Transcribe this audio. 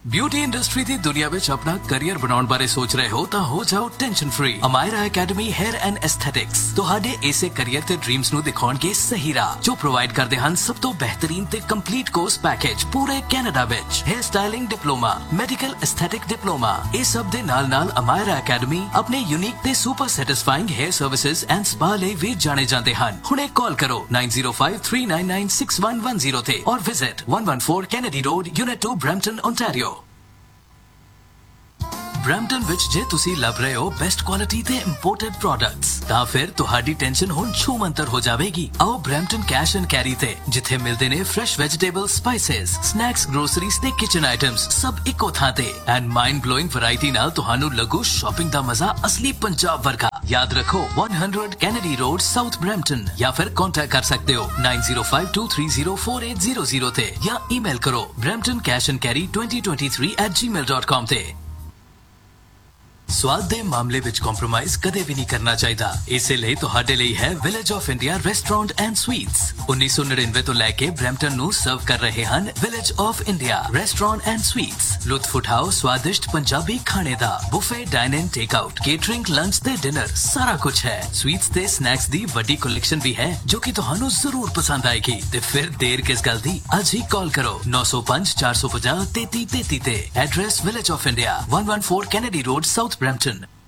Beauty industry की दुनिया में अपना करियर बनाने बारे सोच रहे हो तो हो जाओ tension free. Amayra academy hair and aesthetics तुहाडे इसे करियर ते ड्रीम्स नु दिखाउणगे सही राह, जो प्रोवाइड करदे हन सब तो बेहतरीन ते कंप्लीट कोर्स पैकेज पूरे कैनेडा विच। Hair styling diploma, medical aesthetic diploma, इस सब दे नाल अमायरा एकेडमी अपने यूनिक ते super satisfying hair services and spa लई भी जाने जाते हन। हुणे कॉल करो 9053996110 ते और visit 114 Kennedy road, unit 2, Brampton, Ontario. Brampton विच जे तुसी लभ रहे हो बेस्ट क्वालिटी ते इंपोर्टेड प्रोडक्ट्स तां फिर तुहाडी टेंशन हुण छूमंतर हो जावेगी। आओ ब्रैम्पटन कैश एंड कैरी ते जिथे मिलदे ने fresh vegetable, spices, snacks, groceries ते किचन आइटम्स सब इको थां ते एंड माइंड ब्लोइंग वैरायटी नाल तुहानू लगू शॉपिंग दा मजा असली पंजाब वर्गा। याद रखो 100 कैनेडी रोड, साउथ ब्रैम्पटन, या फिर कांटेक्ट कर सकते हो 9052304800 ते या ईमेल करो bramptoncashandcarry2023@gmail.com ते। स्वाद दे मामले विच कॉम्प्रोमाइज कदे भी नहीं करना चाहिए। इसे लिए तुहाडे लिए है village of India restaurant and sweets. 1999 तो लेके ब्रैम्पटन नु सर्व कर रहे हैं village of India restaurant and sweets. लुत्फ उठाओ स्वादिष्ट पंजाबी खाने दा। Buffet, dine in, take out, catering, lunch ते डिनर सारा कुछ है। स्वीट्स ते स्नैक्स दी बड़ी कलेक्शन भी है जो कि तुहानू जरूर पसंद आएगी। ते फिर देर किस गल दी, आज ही कॉल करो 905 450 3333 ते। Address village of India 114 Kennedy road, south Brampton।